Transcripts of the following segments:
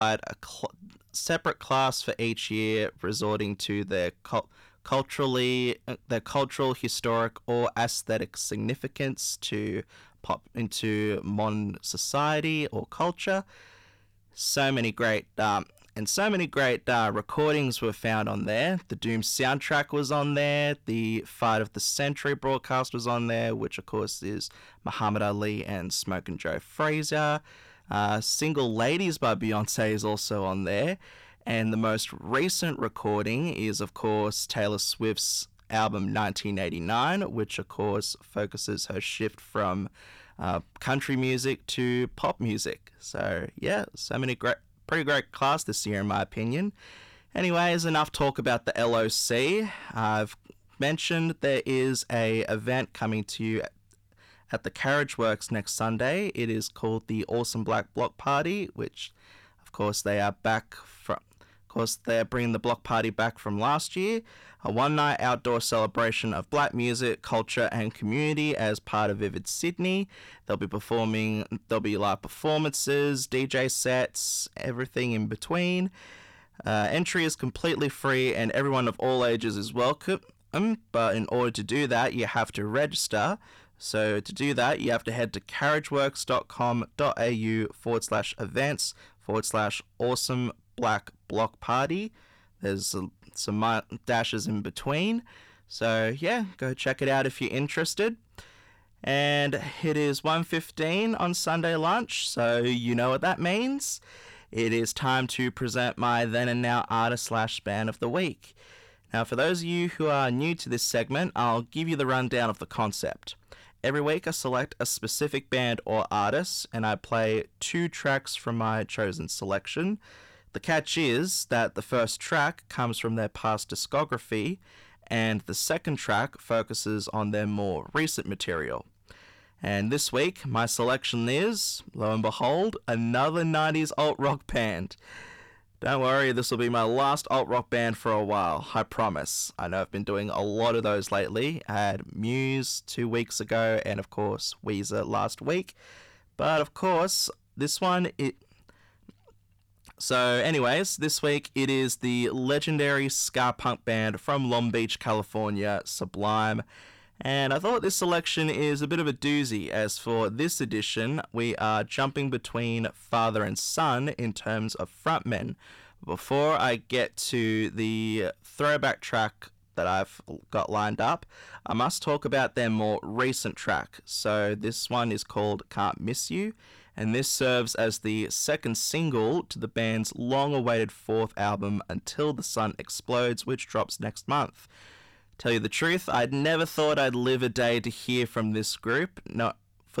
separate class for each year, resorting to their cultural, historic, or aesthetic significance to pop into modern society or culture. So many great recordings were found on there. The Doom soundtrack was on there. The Fight of the Century broadcast was on there, which of course is Muhammad Ali and Smokin' Joe Frazier. Single Ladies by Beyonce is also on there. And the most recent recording is, of course, Taylor Swift's album 1989, which, of course, focuses her shift from country music to pop music. So, yeah, pretty great class this year, in my opinion. Anyways, enough talk about the LOC. I've mentioned there is a event coming to you at the Carriage Works next Sunday. It is called the Awesome Black Block Party, which, of course, they're bringing the block party back from last year. A one-night outdoor celebration of black music, culture, and community as part of Vivid Sydney. There'll be live performances, DJ sets, everything in between. Entry is completely free and everyone of all ages is welcome. But in order to do that, you have to register. So to do that, you have to head to carriageworks.com.au/events/awesome Black Block Party. There's some dashes in between. So yeah, go check it out if you're interested. And it is 1:15 on Sunday lunch, so you know what that means. It is time to present my then and now artist/band of the week. Now, for those of you who are new to this segment, I'll give you the rundown of the concept. Every week I select a specific band or artist and I play 2 tracks from my chosen selection. The catch is that the first track comes from their past discography and the second track focuses on their more recent material. And this week my selection is, lo and behold, another 90s alt-rock band. Don't worry, this will be my last alt-rock band for a while, I promise. I know I've been doing a lot of those lately. I had Muse 2 weeks ago and of course Weezer last week. But of course, this week it is the legendary ska punk band from Long Beach, California, Sublime. And I thought this selection is a bit of a doozy, as for this edition, we are jumping between father and son in terms of frontmen. Before I get to the throwback track that I've got lined up, I must talk about their more recent track. So this one is called Can't Miss You, and this serves as the second single to the band's long-awaited 4th album, Until the Sun Explodes, which drops next month. Tell you the truth, I'd never thought I'd live a day to hear from this group. Never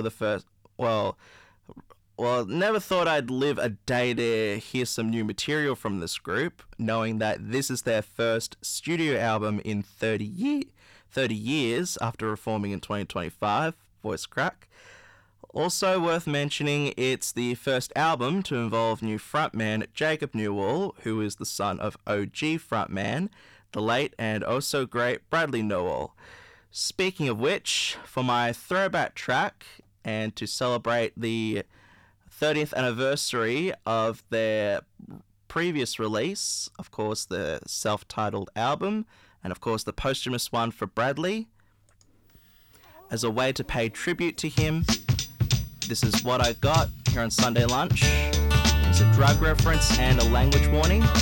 thought I'd live a day to hear some new material from this group, knowing that this is their first studio album in 30 years after reforming in 2025. Voice crack. Also worth mentioning, it's the first album to involve new frontman Jacob Newell, who is the son of OG frontman, the late and oh so great Bradley Nowell. Speaking of which, for my throwback track, and to celebrate the 30th anniversary of their previous release, of course the self-titled album, and of course the posthumous one for Bradley, as a way to pay tribute to him, this is what I got here on Sunday Lunch. It's a drug reference and a language warning.